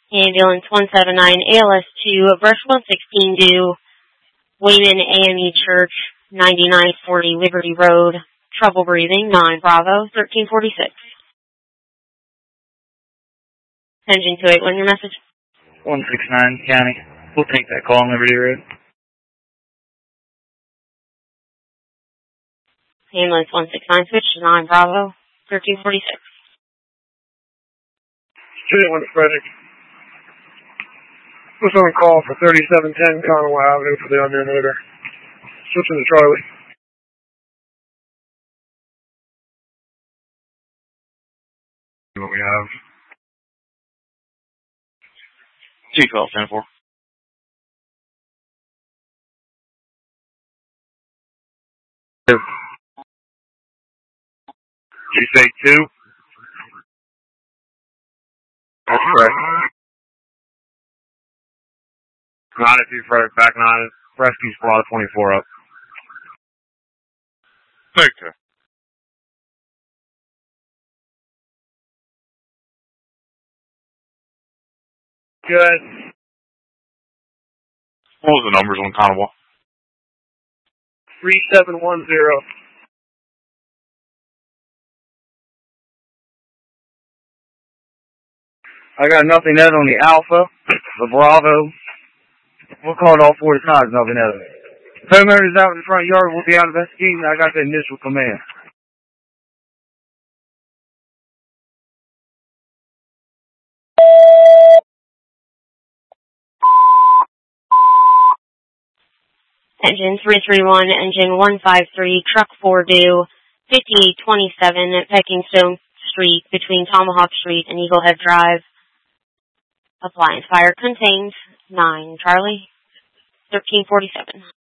Ambulance 179 ALS2, Birchwood 16 due, Wayman AME Church, 9940 Liberty Road, trouble breathing, 9 Bravo, 1346. Engine 281, your message? 169 County. We'll take that call on Liberty Road. Ambulance 169 switch, 9 Bravo, 1346. 281 to Frederick. Was on call for 3710 Conway Avenue for the unknown odor. Switching to Charlie. What we have. 212, 10-4. Did you say 2? That's correct. 92 Frederick, back 9, rescue squad 24 up. Victor. Good. What was the numbers on Conway? 3710. I got nothing net on the Alpha, the Bravo. We'll call it all 40 times, nothing net. Homeowners out in the front yard will be out investigating. I got the initial command. Engine 331, engine 153, truck 4 due, 5827 at Peckingstone Street between Tomahawk Street and Eaglehead Drive. Appliance fire contained, 9 Charlie, 1347.